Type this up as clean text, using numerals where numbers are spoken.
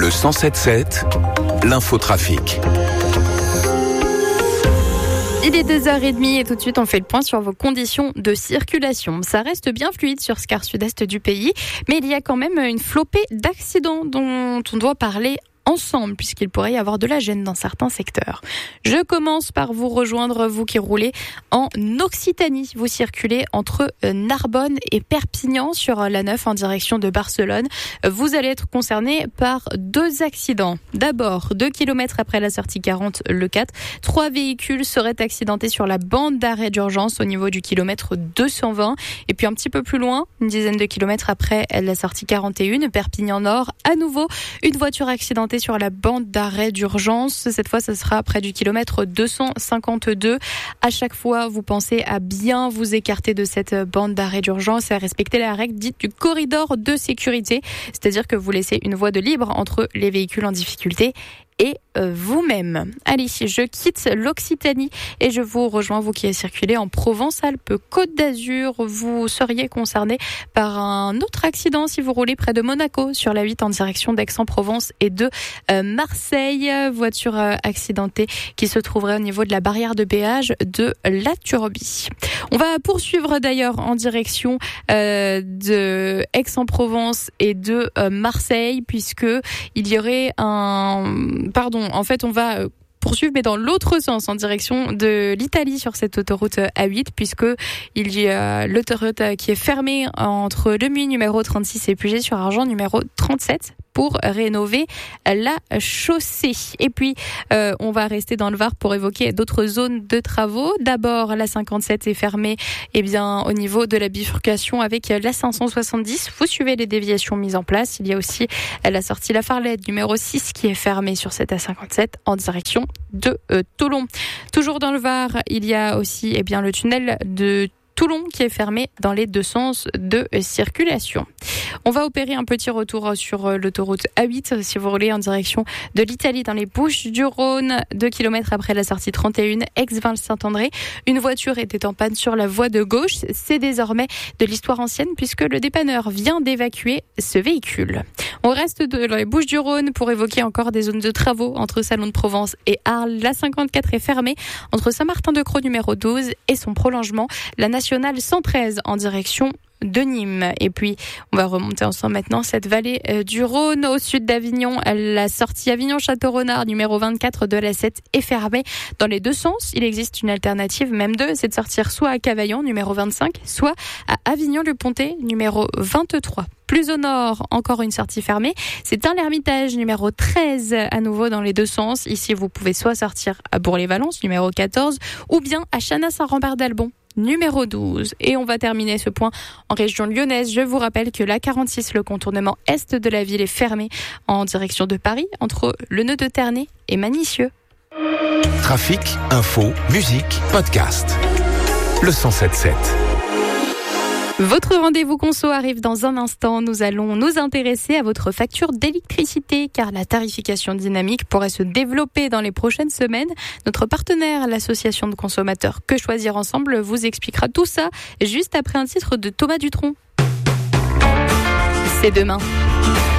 Le 107.7, l'infotrafic. Il est 2h30 et tout de suite on fait le point sur vos conditions de circulation. Ça reste bien fluide sur ce quart sud-est du pays, mais il y a quand même une flopée d'accidents dont on doit parler ensemble, puisqu'il pourrait y avoir de la gêne dans certains secteurs. Je commence par vous rejoindre, vous qui roulez en Occitanie. Vous circulez entre Narbonne et Perpignan sur la 9 en direction de Barcelone. Vous allez être concerné par 2 accidents. D'abord, 2 km après la sortie 40, le 4, 3 véhicules seraient accidentés sur la bande d'arrêt d'urgence au niveau du kilomètre 220. Et puis un petit peu plus loin, une dizaine de kilomètres après la sortie 41, Perpignan Nord, à nouveau, une voiture accidentée sur la bande d'arrêt d'urgence. Cette fois, ce sera près du kilomètre 252. À chaque fois, vous pensez à bien vous écarter de cette bande d'arrêt d'urgence et à respecter la règle dite du corridor de sécurité. C'est-à-dire que vous laissez une voie de libre entre les véhicules en difficulté et vous-même. Allez, je quitte l'Occitanie et je vous rejoins, vous qui circulez en Provence-Alpes-Côte d'Azur. Vous seriez concerné par un autre accident si vous roulez près de Monaco sur la 8 en direction d'Aix-en-Provence et de Marseille. Voiture accidentée qui se trouverait au niveau de la barrière de péage de La Turbie. On va poursuivre d'ailleurs en direction de Aix-en-Provence et de Marseille, puisque il y aurait en fait, on va poursuivre, mais dans l'autre sens, en direction de l'Italie sur cette autoroute A8, puisque il y a l'autoroute qui est fermée entre le Muy numéro 36 et Puget-sur-Argent numéro 37 pour rénover la chaussée. Et puis, on va rester dans le Var pour évoquer d'autres zones de travaux. D'abord, la 57 est fermée au niveau de la bifurcation avec la 570. Vous suivez les déviations mises en place. Il y a aussi la sortie La Farlette numéro 6 qui est fermée sur cette A57 en direction de Toulon. Toujours dans le Var, il y a aussi le tunnel de Toulon qui est fermé dans les 2 sens de circulation. On va opérer un petit retour sur l'autoroute A8 si vous roulez en direction de l'Italie dans les Bouches-du-Rhône, 2 km après la sortie 31, Aix-Val-Saint-André. Une voiture était en panne sur la voie de gauche. C'est désormais de l'histoire ancienne puisque le dépanneur vient d'évacuer ce véhicule. On reste dans les Bouches-du-Rhône pour évoquer encore des zones de travaux entre Salon de Provence et Arles. La 54 est fermée entre Saint-Martin-de-Crau numéro 12 et son prolongement, la nationale 113 en direction de Nîmes. Et puis, on va remonter ensemble maintenant cette vallée du Rhône au sud d'Avignon. La sortie Avignon-Château-Renard numéro 24 de la 7 est fermée dans les 2 sens. Il existe une alternative, même 2, c'est de sortir soit à Cavaillon numéro 25, soit à Avignon-le-Pontet numéro 23. Plus au nord, encore une sortie fermée. C'est dans l'Ermitage numéro 13, à nouveau dans les 2 sens. Ici, vous pouvez soit sortir à Bourg-les-Valences numéro 14 ou bien à Chanat-Saint-Rambert-d'Albon numéro 12. Et on va terminer ce point en région lyonnaise. Je vous rappelle que la 46, le contournement est de la ville, est fermé en direction de Paris, entre le nœud de Ternay et Manicieux. Trafic, info, musique, podcast. Le 107.7. Votre rendez-vous conso arrive dans un instant. Nous allons nous intéresser à votre facture d'électricité, car la tarification dynamique pourrait se développer dans les prochaines semaines. Notre partenaire, l'association de consommateurs Que Choisir Ensemble, vous expliquera tout ça juste après un titre de Thomas Dutronc. C'est demain.